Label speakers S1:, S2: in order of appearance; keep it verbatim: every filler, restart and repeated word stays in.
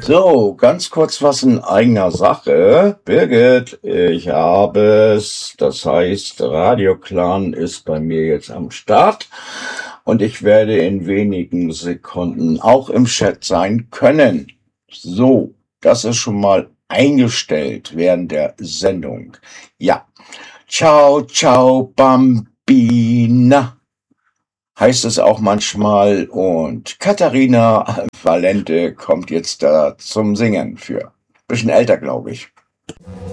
S1: So, ganz kurz was in eigener Sache. Birgit, ich habe es. Das heißt, Radio Clan ist bei mir jetzt am Start und ich werde in wenigen Sekunden auch im Chat sein können. So, das ist schon mal eingestellt während der Sendung. Ja, ciao, ciao, Bambina, heißt es auch manchmal. Und Katharina Valente kommt jetzt da zum Singen für. Bisschen älter, glaube ich.